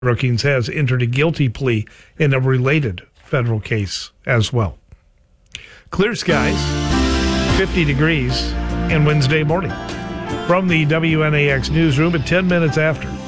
Brookings has entered a guilty plea in a related federal case as well. Clear skies, 50 degrees, and Wednesday morning. From the WNAX newsroom at 10 minutes after.